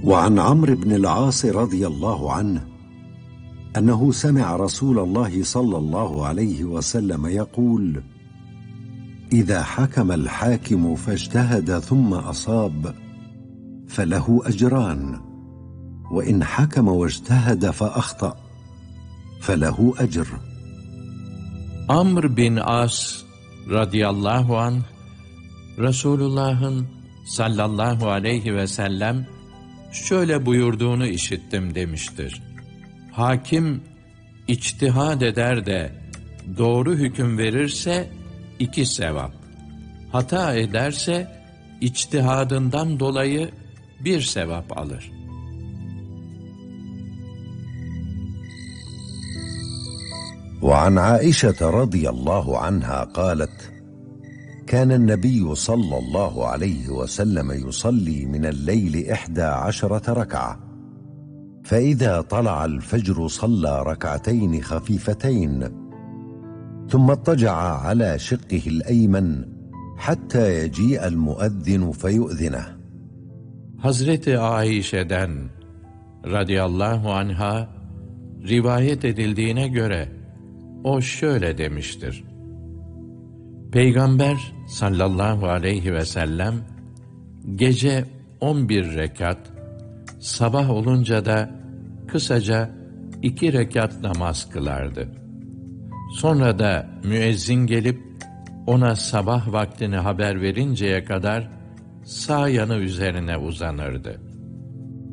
وعن عمرو بن العاص رضي الله عنه أنه سمع رسول الله صلى الله عليه وسلم يقول: إذا حكم الحاكم فاجتهد ثم أصاب فله أجران، وإن حكم واجتهد فأخطأ فله أجر. Amr bin As radıyallahu anh, Resulullah'ın sallallahu aleyhi ve sellem şöyle buyurduğunu işittim demiştir. Hakim içtihad eder de doğru hüküm verirse 2 sevap. Hata ederse içtihadından dolayı 1 sevap alır. وعن عائشة رضي الله عنها قالت: كان النبي صلى الله عليه وسلم يصلي من الليل 11 ركعة، فإذا طلع الفجر صلى ركعتين خفيفتين، ثم اضطجع على شقه الأيمن حتى يجيء المؤذن فيؤذنه. Hazreti Aişe'den radıyallahu anha rivayet edildiğine göre o şöyle demiştir: Peygamber sallallahu aleyhi ve sellem gece 11 rekat, sabah olunca da kısaca 2 rekat namaz kılardı. Sonra da müezzin gelip ona sabah vaktini haber verinceye kadar sağ yanı üzerine uzanırdı.